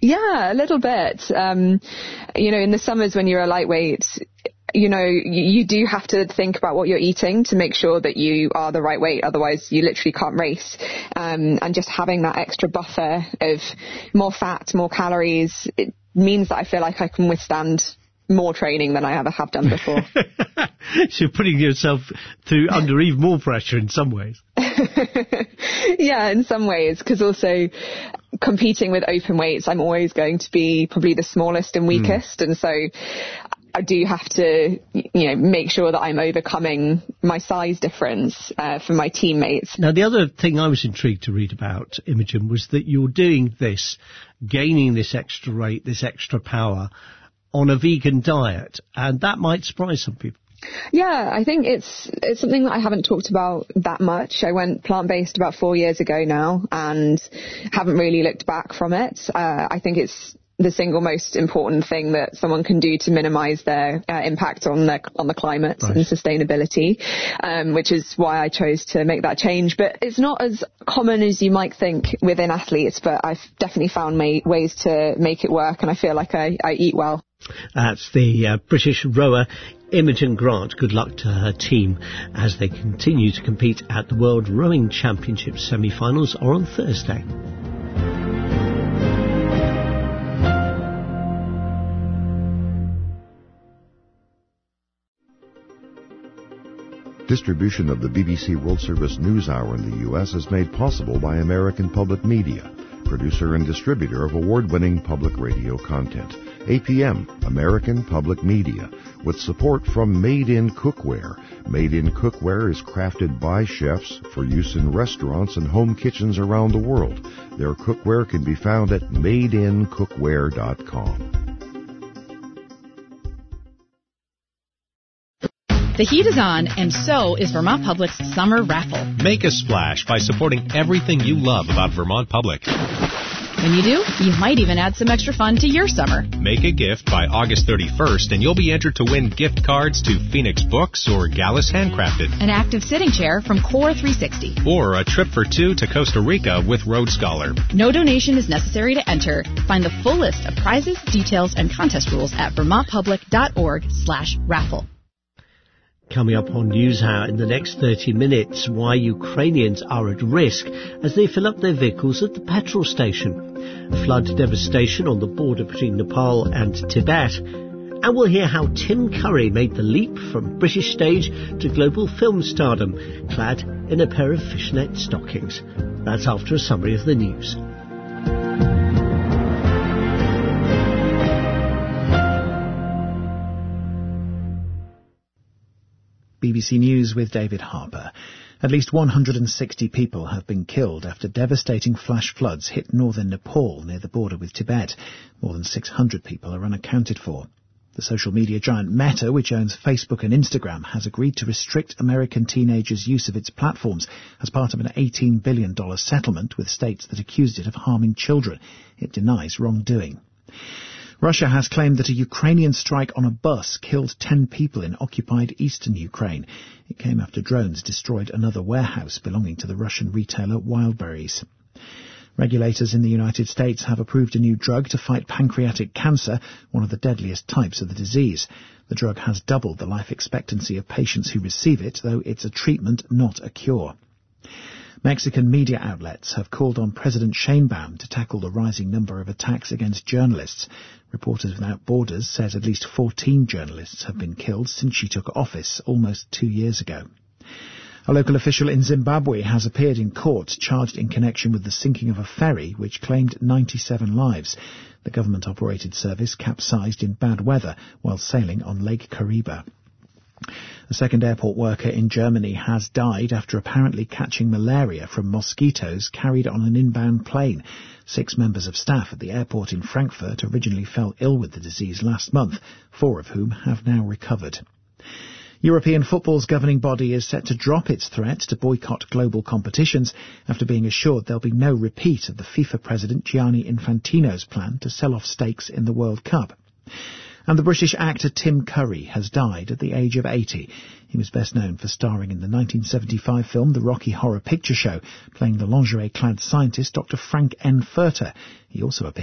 Yeah, a little bit. In the summers when you're a lightweight, you do have to think about what you're eating to make sure that you are the right weight. Otherwise, you literally can't race. And just having that extra buffer of more fat, more calories, it means that I feel like I can withstand more training than I ever have done before. So you're putting yourself under even more pressure in some ways. Yeah, in some ways, because also competing with open weights, I'm always going to be probably the smallest and weakest. And so I do have to, make sure that I'm overcoming my size difference for my teammates. Now, the other thing I was intrigued to read about, Imogen, was that you're doing this, gaining this extra weight, this extra power on a vegan diet, and that might surprise some people. Yeah, I think it's something that I haven't talked about that much. I went plant-based about 4 years ago now and haven't really looked back from it. I think it's the single most important thing that someone can do to minimize their impact on the climate and sustainability, which is why I chose to make that change. But it's not as common as you might think within athletes, but I've definitely found ways to make it work, and I feel like I eat well. That's the British rower Imogen Grant. Good luck to her team as they continue to compete at the World Rowing Championship semi-finals are on Thursday. Distribution of the BBC World Service News Hour in the U.S. is made possible by American Public Media, producer and distributor of award-winning public radio content. APM, American Public Media, with support from Made in Cookware. Made in Cookware is crafted by chefs for use in restaurants and home kitchens around the world. Their cookware can be found at madeincookware.com. The heat is on, and so is Vermont Public's summer raffle. Make a splash by supporting everything you love about Vermont Public. When you do, you might even add some extra fun to your summer. Make a gift by August 31st, and you'll be entered to win gift cards to Phoenix Books or Gallus Handcrafted. An active sitting chair from Core 360. Or a trip for two to Costa Rica with Road Scholar. No donation is necessary to enter. Find the full list of prizes, details, and contest rules at vermontpublic.org/raffle. Coming up on NewsHour in the next 30 minutes, why Ukrainians are at risk as they fill up their vehicles at the petrol station. Flood devastation on the border between Nepal and Tibet. And we'll hear how Tim Curry made the leap from British stage to global film stardom, clad in a pair of fishnet stockings. That's after a summary of the news. BBC News with David Harper. At least 160 people have been killed after devastating flash floods hit northern Nepal near the border with Tibet. More than 600 people are unaccounted for. The social media giant Meta, which owns Facebook and Instagram, has agreed to restrict American teenagers' use of its platforms as part of an $18 billion settlement with states that accused it of harming children. It denies wrongdoing. Russia has claimed that a Ukrainian strike on a bus killed 10 people in occupied eastern Ukraine. It came after drones destroyed another warehouse belonging to the Russian retailer Wildberries. Regulators in the United States have approved a new drug to fight pancreatic cancer, one of the deadliest types of the disease. The drug has doubled the life expectancy of patients who receive it, though it's a treatment, not a cure. Mexican media outlets have called on President Sheinbaum to tackle the rising number of attacks against journalists. Reporters Without Borders says at least 14 journalists have been killed since she took office almost 2 years ago. A local official in Zimbabwe has appeared in court charged in connection with the sinking of a ferry which claimed 97 lives. The government-operated service capsized in bad weather while sailing on Lake Kariba. A second airport worker in Germany has died after apparently catching malaria from mosquitoes carried on an inbound plane. 6 members of staff at the airport in Frankfurt originally fell ill with the disease last month, 4 of whom have now recovered. European football's governing body is set to drop its threat to boycott global competitions after being assured there'll be no repeat of the FIFA president Gianni Infantino's plan to sell off stakes in the World Cup. And the British actor Tim Curry has died at the age of 80. He was best known for starring in the 1975 film The Rocky Horror Picture Show, playing the lingerie-clad scientist Dr. Frank N. Furter. He also appeared